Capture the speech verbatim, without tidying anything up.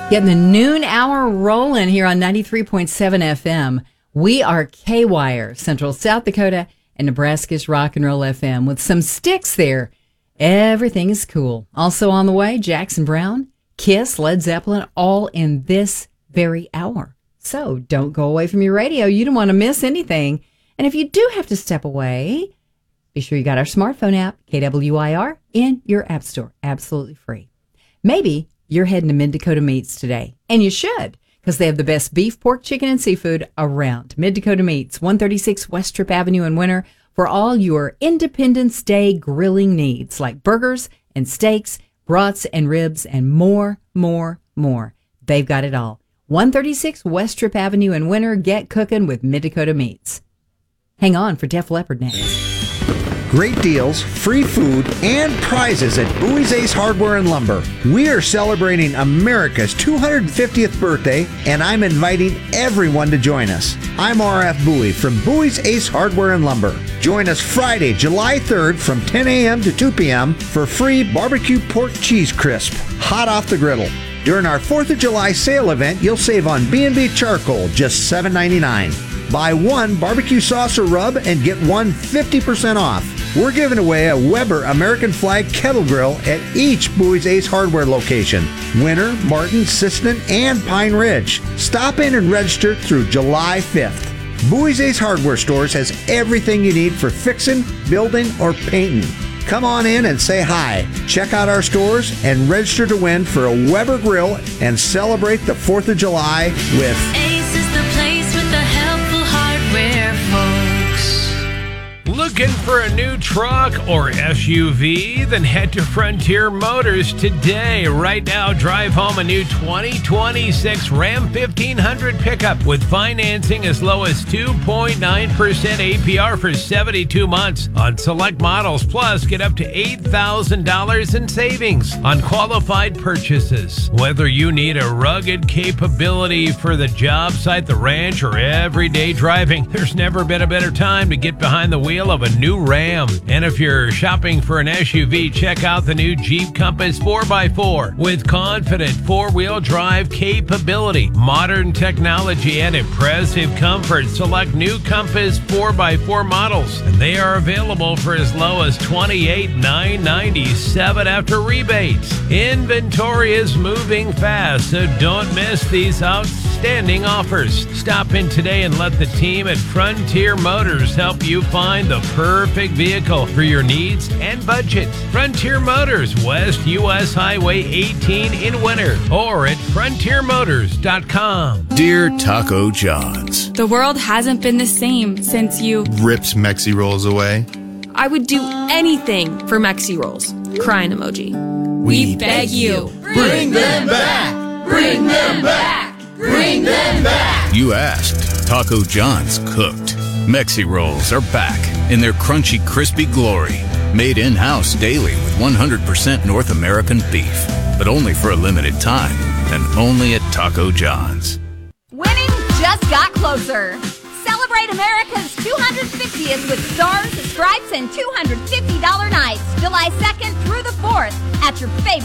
Getting the noon hour rolling here on ninety-three point seven F M. We are K-Wire, Central South Dakota and Nebraska's Rock and Roll F M. With some sticks there, everything is cool. Also on the way, Jackson Browne, Kiss, Led Zeppelin, all in this very hour. So don't go away from your radio. You don't want to miss anything. And if you do have to step away, be sure you got our smartphone app, K W I R, in your app store. Absolutely free. Maybe you're heading to Mid-Dakota Meats today, and you should, because they have the best beef, pork, chicken, and seafood around. Mid-Dakota Meats, one thirty-six West Strip Avenue in Winter, for all your Independence Day grilling needs, like burgers and steaks, brats and ribs, and more, more, more. They've got it all. one thirty-six West Strip Avenue in Winter. Get cooking with Mid-Dakota Meats. Hang on for Def Leppard next. Great deals, free food, and prizes at Bowie's Ace Hardware and Lumber. We are celebrating America's two hundred fiftieth birthday, and I'm inviting everyone to join us. I'm R F Bowie from Bowie's Ace Hardware and Lumber. Join us Friday, July third from ten a.m. to two p.m. for free barbecue pork cheese crisp, hot off the griddle. During our fourth of July sale event, you'll save on B and B charcoal, just seven ninety-nine. Buy one barbecue sauce or rub and get one fifty percent off. We're giving away a Weber American Flag kettle grill at each Bowie's Ace Hardware location. Winter, Martin, Sisseton, and Pine Ridge. Stop in and register through July fifth. Bowie's Ace Hardware Stores has everything you need for fixing, building, or painting. Come on in and say hi. Check out our stores and register to win for a Weber grill and celebrate the fourth of July with Ace is the place with the helpful hardware, folks. Looking for a new truck or S U V? Then head to Frontier Motors today. Right now, drive home a new twenty twenty-six Ram fifteen hundred pickup with financing as low as two point nine percent A P R for seventy-two months on select models. Plus, get up to eight thousand dollars in savings on qualified purchases. Whether you need a rugged capability for the job site, the ranch, or everyday driving, there's never been a better time to get behind the wheel of a new Ram. And if you're shopping for an S U V, check out the new Jeep Compass four by four with confident four-wheel drive capability, modern technology, and impressive comfort. Select new Compass four by four models, and they are available for as low as twenty-eight thousand nine hundred ninety-seven dollars after rebates. Inventory is moving fast, so don't miss these outstanding offers. Stop in today and let the team at Frontier Motors help you find the perfect vehicle for your needs and budget. Frontier Motors, West U S Highway eighteen in Winter, or at frontier motors dot com. Dear Taco John's, the world hasn't been the same since you ripped Mexi Rolls away. I would do anything for Mexi Rolls. Crying emoji. We, we beg you, bring them back! Bring them back! Bring them back! You asked, Taco John's cooked. Mexi Rolls are back in their crunchy, crispy glory. Made in-house daily with one hundred percent North American beef. But only for a limited time, and only at Taco John's. Winning just got closer. Celebrate America's two hundred fiftieth with stars, stripes, and two hundred fifty dollars nights, July second through the fourth at your favorite